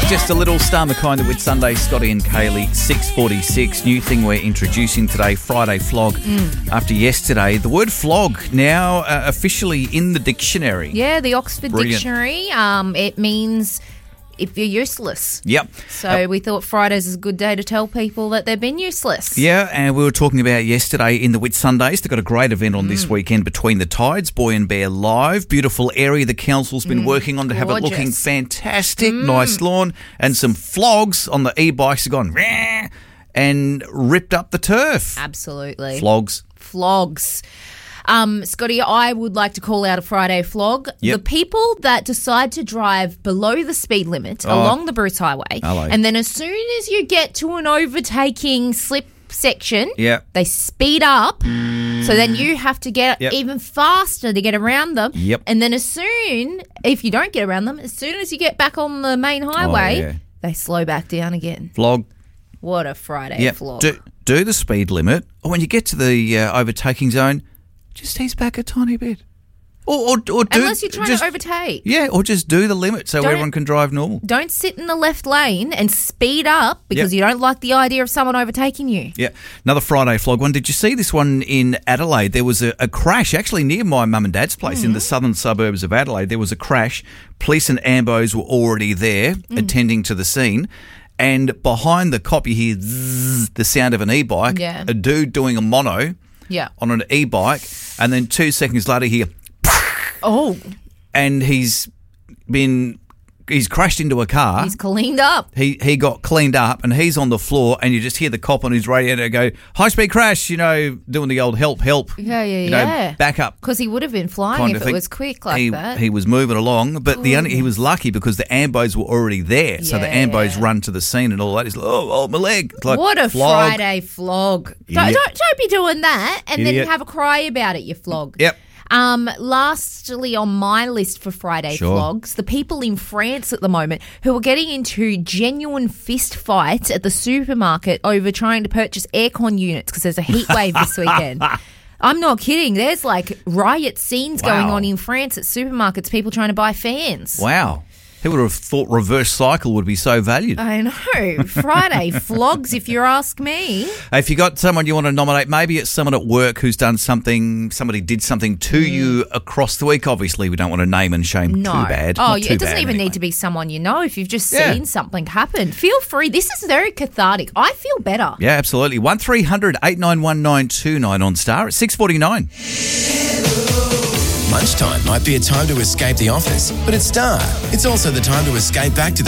just a little Star McKinder with Sunday, Scotty and Kaylee, 6:46. New thing we're introducing today, Friday Flog. After yesterday, the word flog now officially in the dictionary. Yeah, the Oxford Brilliant. Dictionary. It means if you're useless. Yep. So we thought Fridays is a good day to tell people that they've been useless. Yeah, and we were talking about yesterday in the Whit Sundays. They've got a great event on this weekend, Between the Tides, Boy and Bear Live. Beautiful area the council's been working on to have it looking Gorgeous. fantastic. Nice lawn and some flogs on the e-bikes have gone "Rah," and ripped up the turf. Absolutely. Flogs. Scotty, I would like to call out a Friday flog. Yep. The people that decide to drive below the speed limit along the Bruce Highway, Hello. and then as soon as you get to an overtaking slip section, Yeah. they speed up, so then you have to get Yep. even faster to get around them. Yep. And then if you don't get around them, as soon as you get back on the main highway, yeah. they slow back down again. Flog. What a Friday Yeah. flog. Do the speed limit. Or when you get to the overtaking zone, just ease back a tiny bit. Or do, Unless you're trying just, to overtake. Yeah, or just do the limit so Don't- everyone can drive normal. Don't sit in the left lane and speed up because Yep. you don't like the idea of someone overtaking you. Yeah, another Friday flog one. Did you see this one in Adelaide? There was a crash actually near my mum and dad's place in the southern suburbs of Adelaide. There was a crash. Police and ambos were already there attending to the scene. And behind the cop, you hear zzz, the sound of an e-bike. Yeah. A dude doing a mono Yeah. on an e-bike. And then 2 seconds later, you hear, Oh, and he's crashed into a car. he's cleaned up. He got cleaned up and he's on the floor and you just hear the cop on his radio go, high speed crash, doing the old help. Yeah. Back up. Because he would have been flying Kind if of it thing. was quick like that. He was moving along, but he was lucky because the ambos were already there. So the Yeah. ambos run to the scene and all that. He's like, oh, my leg. It's like, What a flog. Friday flog. Idiot. Don't be doing that and Idiot. then have a cry about it, you flog. Yep. Lastly on my list for Friday Sure. flogs, the people in France at the moment who are getting into genuine fist fights at the supermarket over trying to purchase aircon units because there's a heat wave this weekend. I'm not kidding. There's like riot scenes going Wow. on in France at supermarkets, people trying to buy fans. Wow. Who would have thought reverse cycle would be so valued? I know. Friday flogs, if you ask me. If you got someone you want to nominate, maybe it's someone at work who's done something, somebody did something to you across the week. Obviously, we don't want to name and shame No. too bad. Oh, Not too it doesn't bad even anyway. need to be someone you know. If you've just Yeah. seen something happen, feel free. This is very cathartic. I feel better. Yeah, absolutely. 1300 891 929 on Star at 6:49. Lunchtime might be a time to escape the office, but at Star, it's also the time to escape back to the